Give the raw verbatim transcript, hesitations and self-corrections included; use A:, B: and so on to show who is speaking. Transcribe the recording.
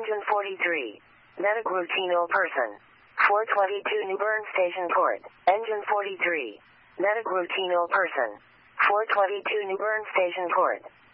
A: Engine forty-three. Metagrutino person. four twenty-two New Bern Station Court. Engine forty-three. Metagrutino person. four twenty-two New Bern Station Court.